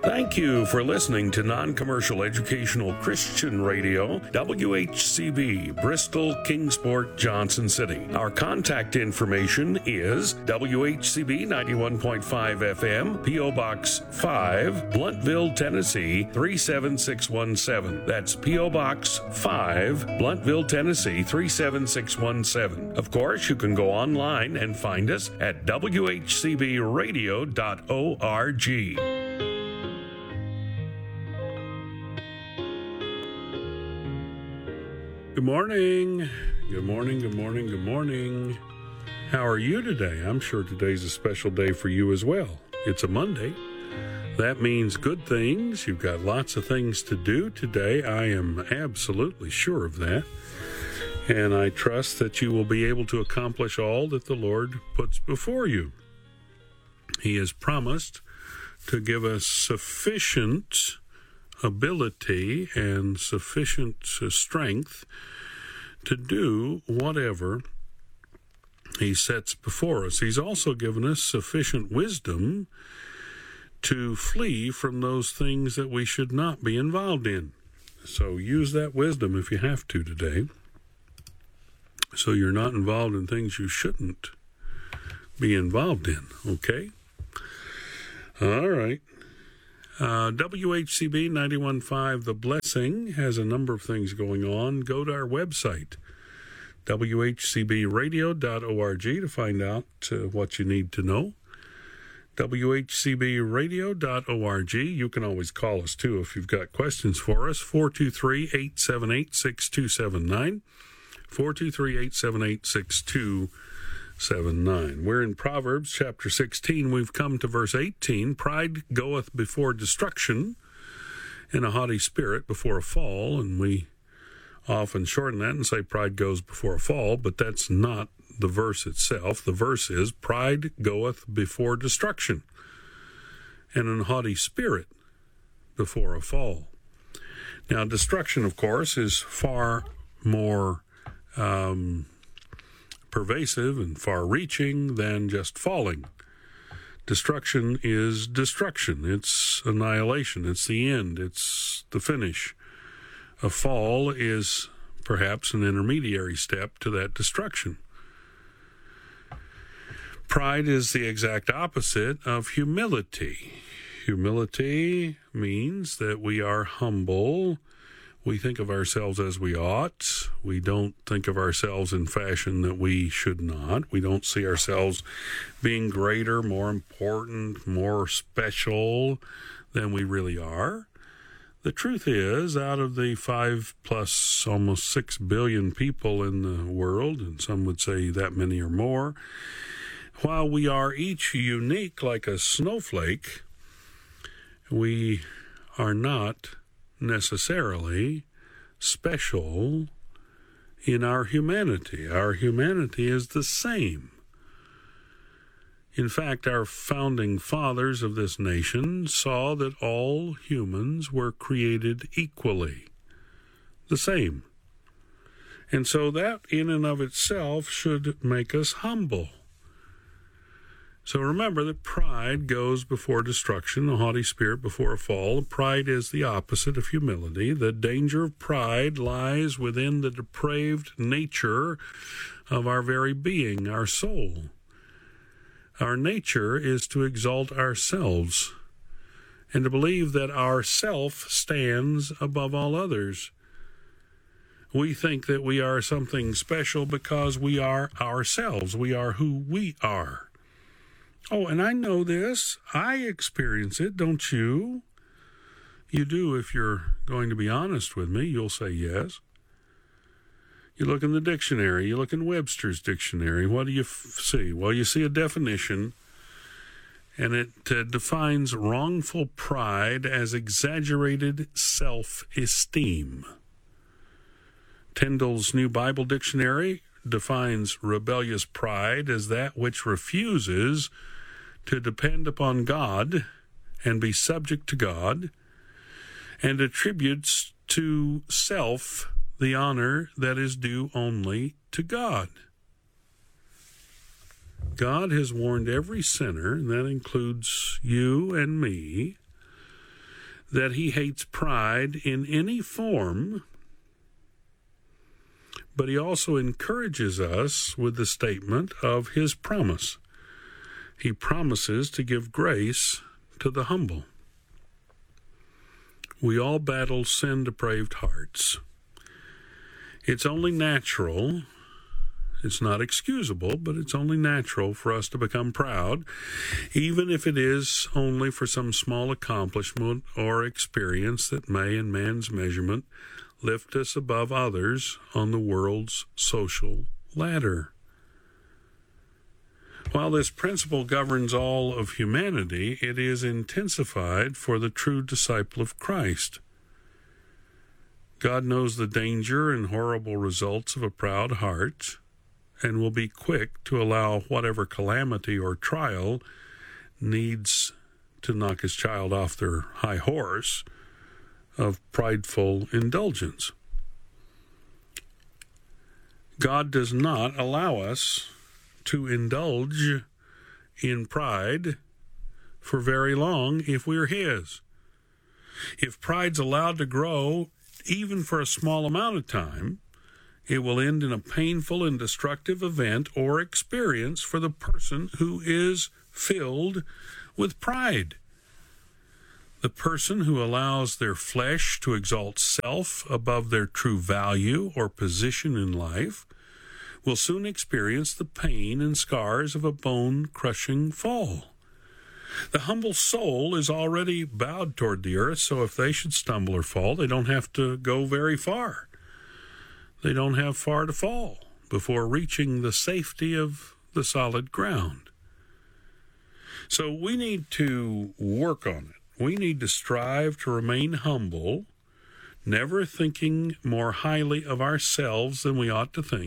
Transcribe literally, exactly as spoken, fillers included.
Thank you for listening to Non-Commercial Educational Christian Radio, W H C B, Bristol, Kingsport, Johnson City. Our contact information is W H C B ninety-one point five F M, P O. Box five, Bluntville, Tennessee three seven six one seven. That's P O. Box five, Bluntville, Tennessee three seven six one seven. Of course, you can go online and find us at w h c b radio dot org. Good morning. Good morning, good morning, good morning. How are you today? I'm sure today's a special day for you as well. It's a Monday. That means good things. You've got lots of things to do today. I am absolutely sure of that. And I trust that you will be able to accomplish all that the Lord puts before you. He has promised to give us sufficient ability and sufficient strength to do whatever he sets before us. He's also given us sufficient wisdom to flee from those things that we should not be involved in. So use that wisdom if you have to today, so you're not involved in things you shouldn't be involved in, okay? All right. Uh, W H C B ninety-one point five The Blessing has a number of things going on. Go to our website, w h c b radio dot org, to find out uh, what you need to know. w h c b radio dot org. You can always call us, too, if you've got questions for us. four two three, eight seven eight, six two seven nine. four two three, eight seven eight, six two seven nine. We're in Proverbs chapter sixteen. We've come to verse eighteen. Pride goeth before destruction, and a haughty spirit before a fall. And we often shorten that and say pride goes before a fall, but that's not the verse itself. The verse is, pride goeth before destruction, and an haughty spirit before a fall. Now, destruction, of course, is far more um, pervasive and far-reaching than just falling. Destruction is destruction. It's annihilation. It's the end. It's the finish. A fall is perhaps an intermediary step to that destruction. Pride is the exact opposite of humility. Humility means that we are humble. We think of ourselves as we ought. We don't think of ourselves in fashion that we should not. We don't see ourselves being greater, more important, more special than we really are. The truth is, out of the five plus almost six billion people in the world, and some would say that many or more, while we are each unique like a snowflake, we are not necessarily special in our humanity. Our humanity is the same. In fact, our founding fathers of this nation saw that all humans were created equally, the same. And so that in and of itself should make us humble. So remember that pride goes before destruction, a haughty spirit before a fall. Pride is the opposite of humility. The danger of pride lies within the depraved nature of our very being, our soul. Our nature is to exalt ourselves and to believe that our self stands above all others. We think that we are something special because we are ourselves. We are who we are. Oh, and I know this. I experience it, don't you? You do if you're going to be honest with me. You'll say yes. You look in the dictionary. You look in Webster's dictionary. What do you f- see? Well, you see a definition, and it uh, defines wrongful pride as exaggerated self-esteem. Tyndall's New Bible Dictionary defines rebellious pride as that which refuses to depend upon God and be subject to God, and attributes to self the honor that is due only to God. God has warned every sinner, and that includes you and me, that he hates pride in any form, but he also encourages us with the statement of his promise. He promises to give grace to the humble. We all battle sin-depraved hearts. It's only natural, it's not excusable, but it's only natural for us to become proud, even if it is only for some small accomplishment or experience that may, in man's measurement, lift us above others on the world's social ladder. While this principle governs all of humanity, it is intensified for the true disciple of Christ. God knows the danger and horrible results of a proud heart, and will be quick to allow whatever calamity or trial needs to knock his child off their high horse of prideful indulgence. God does not allow us to indulge in pride for very long if we're his. If pride's allowed to grow even for a small amount of time, it will end in a painful and destructive event or experience for the person who is filled with pride. The person who allows their flesh to exalt self above their true value or position in life will soon experience the pain and scars of a bone-crushing fall. The humble soul is already bowed toward the earth, so if they should stumble or fall, they don't have to go very far. They don't have far to fall before reaching the safety of the solid ground. So we need to work on it. We need to strive to remain humble, never thinking more highly of ourselves than we ought to think.